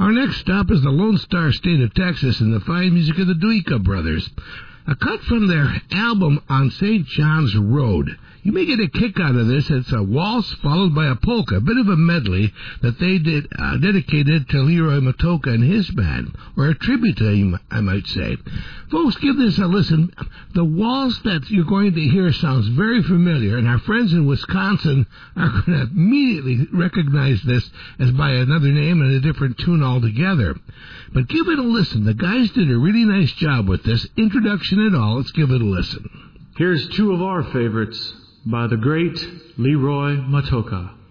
Our next stop is the Lone Star State of Texas and the fine music of the Duica Brothers. A cut from their album On St. John's Road. You may get a kick out of this. It's a waltz followed by a polka, a bit of a medley that they did dedicated to Leroy Matocha and his band, or a tribute to him, I might say. Folks, give this a listen. The waltz that you're going to hear sounds very familiar, and our friends in Wisconsin are going to immediately recognize this as by another name and a different tune altogether. But give it a listen. The guys did a really nice job with this. Introduction and all. Let's give it a listen. Here's two of our favorites by the great Leroy Matocha.